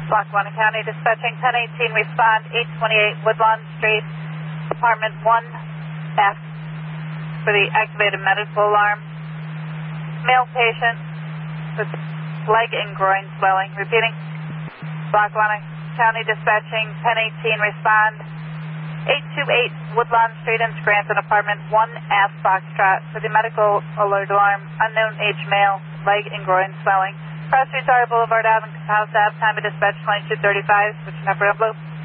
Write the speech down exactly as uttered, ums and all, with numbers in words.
Lackawanna County Dispatching, ten eighteen, respond, eight twenty-eight Woodlawn Street, apartment one F for the activated medical alarm. Male patient with leg and groin swelling. Repeating. Lackawanna County Dispatching, ten eighteen, respond, eight twenty-eight Woodlawn Street in Scranton, apartment one F Foxtrot for the medical alert alarm. Unknown age male, leg and groin swelling. Cross Street Boulevard Avenue, House Ave, time of dispatch twenty-two thirty-five, switching up envelope.